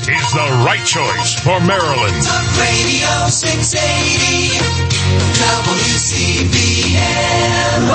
is the right choice for Maryland. Talk Radio 680 WCBM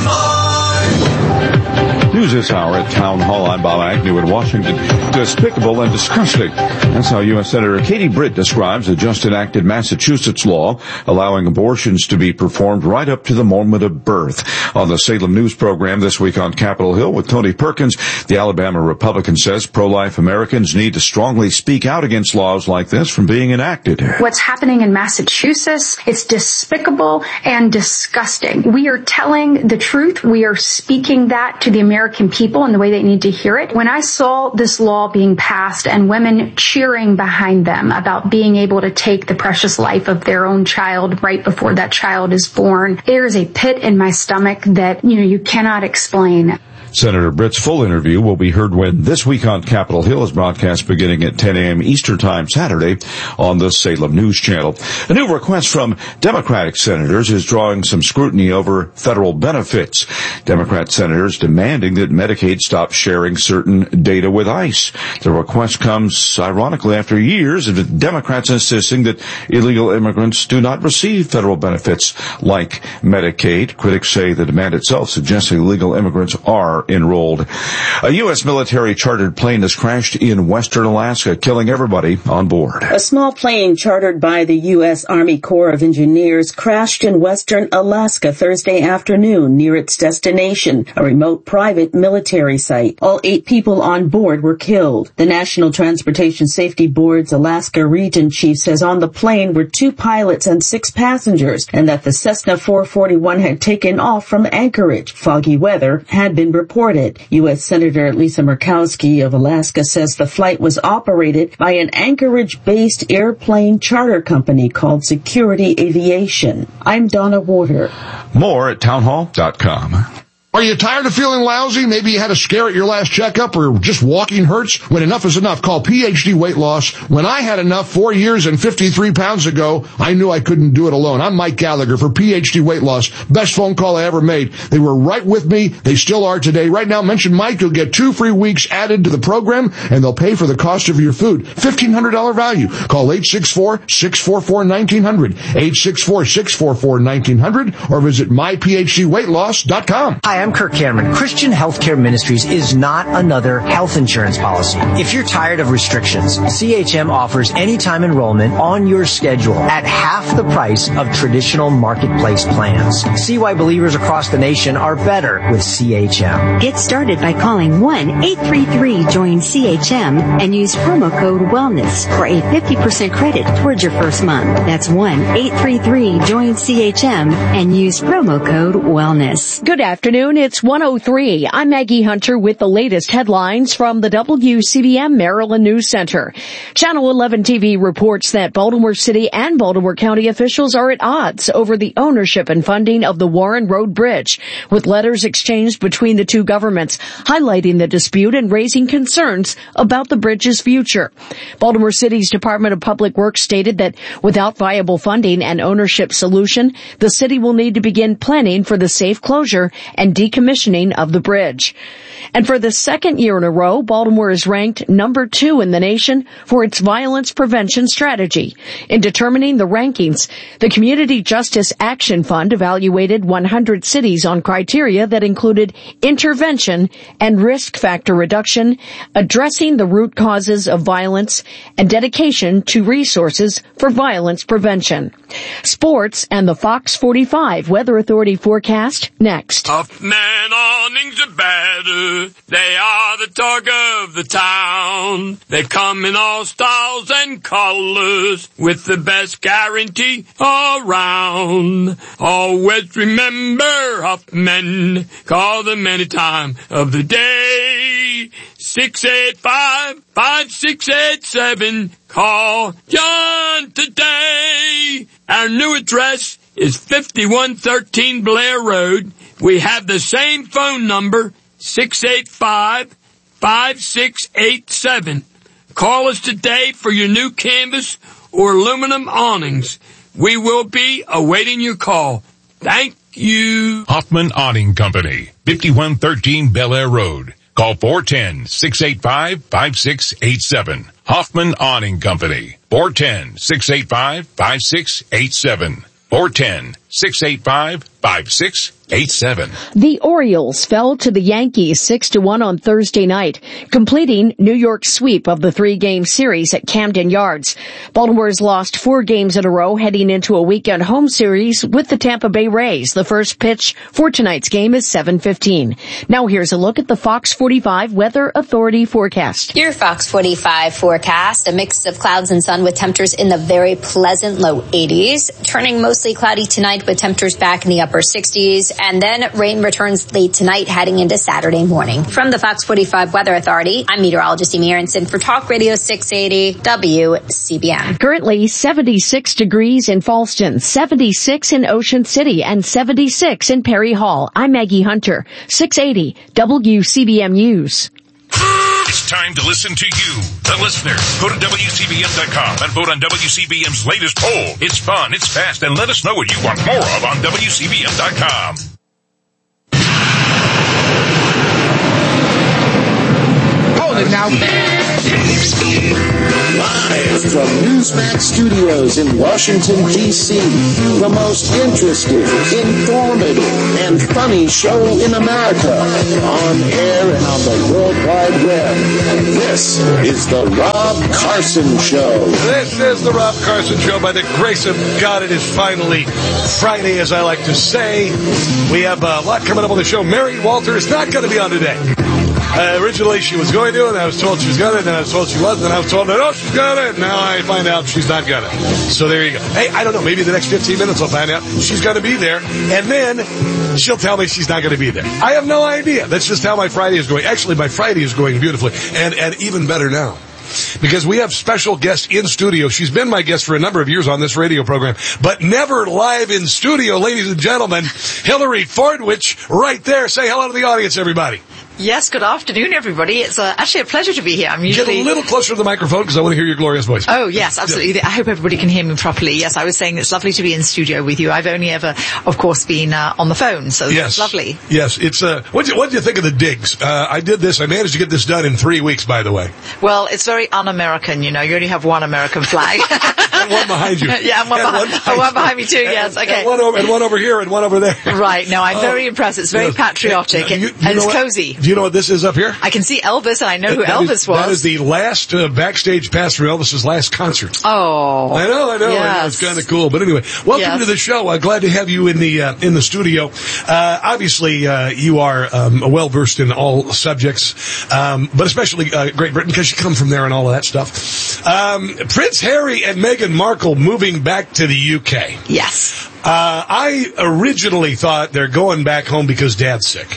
Baltimore. News this hour at Town Hall. I'm Bob Agnew in Washington. Despicable and disgusting. That's how U.S. Senator Katie Britt describes a just enacted Massachusetts law allowing abortions to be performed right up to the moment of birth. On the Salem News program this week on Capitol Hill with Tony Perkins, the Alabama Republican says pro-life Americans need to strongly speak out against laws like this from being enacted. What's happening in Massachusetts is despicable and disgusting. We are telling the truth. We are speaking that to the American people in the way they need to hear it. When I saw this law being passed and women cheering behind them about being able to take the precious life of their own child right before that child is born, there's a pit in my stomach that, you cannot explain. Senator Britt's full interview will be heard when This Week on Capitol Hill is broadcast beginning at 10 a.m. Eastern Time Saturday on the Salem News Channel. A new request from Democratic senators is drawing some scrutiny over federal benefits. Democrat senators demanding that Medicaid stop sharing certain data with ICE. The request comes, ironically, after years of Democrats insisting that illegal immigrants do not receive federal benefits like Medicaid. Critics say the demand itself suggests illegal immigrants are enrolled. A U.S. military chartered plane has crashed in western Alaska, killing everybody on board. A small plane chartered by the U.S. Army Corps of Engineers crashed in western Alaska Thursday afternoon near its destination, a remote private military site. All 8 people on board were killed. The National Transportation Safety Board's Alaska Region Chief says on the plane were 2 pilots and 6 passengers, and that the Cessna 441 had taken off from Anchorage. Foggy weather had been reported. U.S. Senator Lisa Murkowski of Alaska says the flight was operated by an Anchorage-based airplane charter company called Security Aviation. I'm Donna Warder. More at townhall.com. Are you tired of feeling lousy? Maybe you had a scare at your last checkup or just walking hurts? When enough is enough, call PhD Weight Loss. When I had enough 4 years and 53 pounds ago, I knew I couldn't do it alone. I'm Mike Gallagher for PhD Weight Loss. Best phone call I ever made. They were right with me. They still are today. Right now, mention Mike. You'll get 2 free weeks added to the program, and they'll pay for the cost of your food. $1,500 value. Call 864-644-1900, 864-644-1900, or visit myphdweightloss.com. Hi, I'm Kirk Cameron. Christian Healthcare Ministries is not another health insurance policy. If you're tired of restrictions, CHM offers anytime enrollment on your schedule at half the price of traditional marketplace plans. See why believers across the nation are better with CHM. Get started by calling 1-833-JOIN-CHM and use promo code WELLNESS for a 50% credit towards your first month. That's 1-833-JOIN-CHM and use promo code WELLNESS. Good afternoon. It's 1:03. I'm Maggie Hunter with the latest headlines from the WCBM Maryland News Center. Channel 11 TV reports that Baltimore City and Baltimore County officials are at odds over the ownership and funding of the Warren Road Bridge, with letters exchanged between the two governments highlighting the dispute and raising concerns about the bridge's future. Baltimore City's Department of Public Works stated that without viable funding and ownership solution, the city will need to begin planning for the safe closure and decommissioning of the bridge. And for the second year in a row, Baltimore is ranked number 2 in the nation for its violence prevention strategy. In determining the rankings, the Community Justice Action Fund evaluated 100 cities on criteria that included intervention and risk factor reduction, addressing the root causes of violence, and dedication to resources for violence prevention. Sports and the Fox 45 Weather Authority forecast next. Huffman awnings are better. They are the talk of the town. They come in all styles and colors with the best guarantee around. Always remember Huffman. Call them any time of the day. 685-5687. Call John today. Our new address is 5113 Blair Road. We have the same phone number, 685-5687. Call us today for your new canvas or aluminum awnings. We will be awaiting your call. Thank you. Hoffman Awning Company, 5113 Bel Air Road. Call 410-685-5687. Hoffman Awning Company. 410-685-5687. 410-685-5687. The Orioles fell to the Yankees 6-1 on Thursday night, completing New York's sweep of the 3-game series at Camden Yards. Baltimore's lost 4 games in a row heading into a weekend home series with the Tampa Bay Rays. The first pitch for tonight's game is 7:15. Now here's a look at the Fox 45 Weather Authority forecast. Your Fox 45 forecast, a mix of clouds and sun with temperatures in the very pleasant low 80s, turning mostly cloudy tonight with temperatures back in the upper 60s, and then rain returns late tonight heading into Saturday morning. From the Fox 45 Weather Authority, I'm meteorologist Amy Aronson for Talk Radio 680 WCBM. Currently 76 degrees in Fallston, 76 in Ocean City, and 76 in Perry Hall. I'm Maggie Hunter, 680 WCBM News. It's time to listen to you, the listener. Go to WCBM.com and vote on WCBM's latest poll. It's fun, it's fast, and let us know what you want more of on WCBM.com. Hold it now. Live from Newsmax Studios in Washington, D.C., the most interesting, informative, and funny show in America, on air and on the World Wide Web. This is the Rob Carson Show. This is the Rob Carson Show. By the grace of God, it is finally Friday, as I like to say. We have a lot coming up on the show. Mary Walter is not going to be on today. Originally she was going to, and I was told she was going to, and then I was told she wasn't, and I was told that, oh, she's going to, and now I find out she's not going to. So there you go. Hey, I don't know, maybe the next 15 minutes I'll find out she's going to be there, and then she'll tell me she's not going to be there. I have no idea. That's just how my Friday is going. Actually, my Friday is going beautifully, and even better now. Because we have special guests in studio. She's been my guest for a number of years on this radio program, but never live in studio, ladies and gentlemen. Hillary Fordwich, right there. Say hello to the audience, everybody. Yes, good afternoon, everybody. It's actually a pleasure to be here. I'm usually... Get a little closer to the microphone because I want to hear your glorious voice. Oh, yes, absolutely. Yeah. I hope everybody can hear me properly. Yes, I was saying it's lovely to be in studio with you. I've only ever, of course, been on the phone, so it's lovely. Yes, it's... What did you think of the digs? I did this. I managed to get this done in 3 weeks, by the way. Well, it's very un-American, you know. You only have one American flag. And one behind you. Yeah, and one behind me too, yes. Okay. And one over here and one over there. Right. No, I'm very impressed. It's very patriotic and it's cozy. Do you know what this is up here? I can see Elvis, and I know who Elvis was. That is the last backstage pass for Elvis's last concert. Oh, I know. Yes. It's kind of cool. But anyway, welcome to the show. Glad to have you in the studio. Obviously, you are well versed in all subjects, but especially Great Britain because you come from there and all of that stuff. Prince Harry and Meghan Markle moving back to the UK. Yes. I originally thought they're going back home because Dad's sick.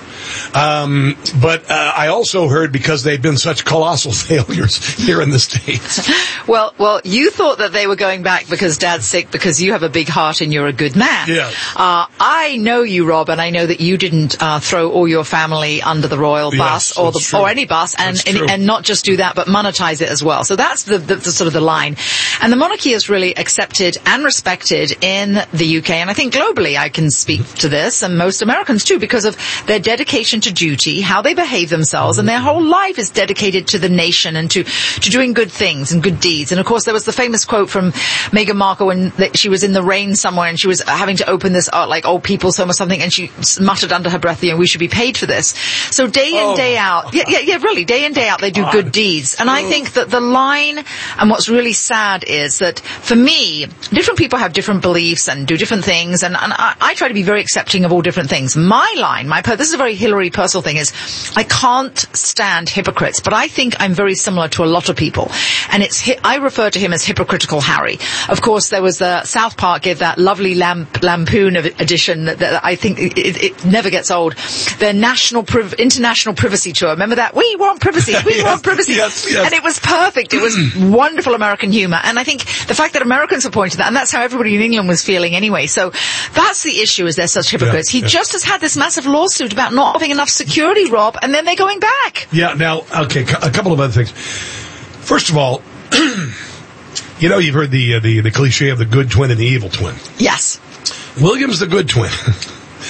But I also heard because they've been such colossal failures here in the States. Well, you thought that they were going back because Dad's sick because you have a big heart and you're a good man. Yeah. I know you, Rob, and I know that you didn't throw all your family under the royal bus or any bus, and not just do that, but monetize it as well. So that's the sort of the line. And the monarchy is really accepted and respected in the UK, and I think globally I can speak to this, and most Americans too, because of their dedication to duty, how they behave themselves, and their whole life is dedicated to the nation and to doing good things and good deeds. And of course, there was the famous quote from Meghan Markle when she was in the rain somewhere and she was having to open this like old people's home or something, and she muttered under her breath, we should be paid for this. So day in, day out, really, day in, day out, they do good deeds. And I think that the line, and what's really sad is that for me, different people have different beliefs and do different things, and I try to be very accepting of all different things. My line, this is a very Hillary personal thing, is I can't stand hypocrites, but I think I'm very similar to a lot of people, and I refer to him as hypocritical Harry. Of course, there was the South Park gave that lovely lampoon edition that I think it never gets old. Their international privacy tour. Remember that? We want privacy. We want privacy. Yes. And it was perfect. It was wonderful American humor. And I think the fact that Americans were pointing that, and that's how everybody in England was feeling anyway. So that's the issue, is they're such hypocrites. He just has had this massive lawsuit about not having enough security, Rob, and then they're going back. Yeah, now, okay, a couple of other things. First of all, you've heard the cliche of the good twin and the evil twin. Yes. William's the good twin.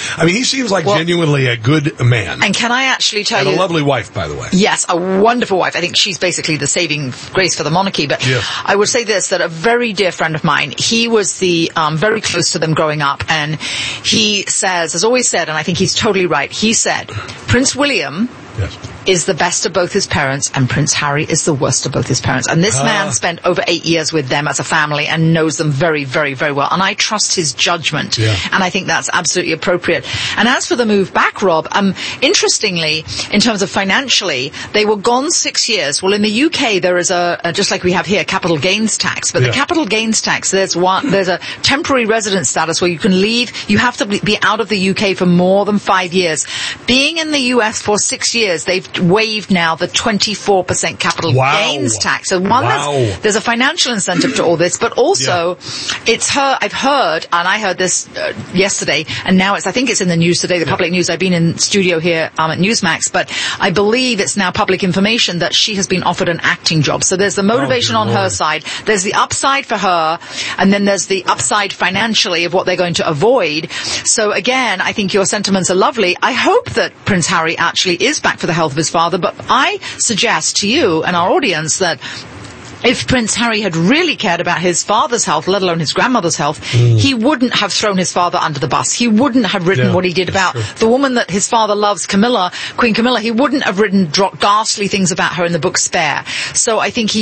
I mean, he seems like genuinely a good man. And can I actually tell you... And a lovely wife, by the way. Yes, a wonderful wife. I think she's basically the saving grace for the monarchy. But I would say this, that a very dear friend of mine, he was very close to them growing up. And he says, has always said, and I think he's totally right, he said, Prince William... is the best of both his parents, and Prince Harry is the worst of both his parents. And this man spent over 8 years with them as a family and knows them very, very, very well. And I trust his judgment. And I think that's absolutely appropriate. And as for the move back, Rob, interestingly, in terms of financially, they were gone 6 years. Well, in the UK, there is just like we have here, capital gains tax. But the capital gains tax, there's a temporary residence status where you can leave. You have to be out of the UK for more than 5 years. Being in the US for 6 years, they've waived now the 24% capital gains tax. So there's a financial incentive to all this, but also I've heard, and I heard this yesterday, and now I think it's in the news today, the public news. I've been in studio here at Newsmax, but I believe it's now public information that she has been offered an acting job. So there's the motivation on her side, there's the upside for her, and then there's the upside financially of what they're going to avoid. So again, I think your sentiments are lovely. I hope that Prince Harry actually is back for the health of his father, but I suggest to you and our audience that if Prince Harry had really cared about his father's health, let alone his grandmother's health, he wouldn't have thrown his father under the bus. He wouldn't have written what he did about the woman that his father loves, Camilla, Queen Camilla. He wouldn't have written ghastly things about her in the book Spare. So I think